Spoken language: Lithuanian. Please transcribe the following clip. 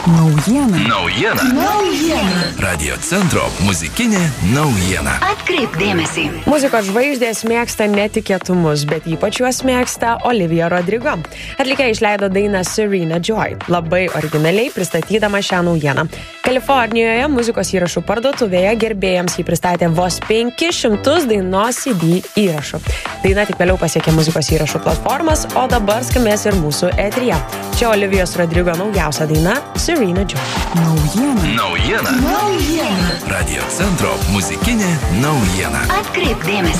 Naujiena. Radio centro muzikinė naujiena. Atkreipk dėmesį. Muzikos žvaigždės mėgsta netikėtumus, bet ypač juos mėgsta Olivia Rodrigo. Atlikėja išleido dainą Serena Joy, labai originaliai pristatydama šią naujieną. Kalifornijoje muzikos įrašų parduotuvėje gerbėjams jį pristatė vos 500 dainos CD įrašų. Daina tik vėliau pasiekė muzikos įrašų platformas, o dabar skambės ir mūsų eteryje. Čia Olivijos Rodrigo naujausia daina Serena Joy. Naujiena. Radio centro muzikinė naujiena. Atkreipk dėmesį.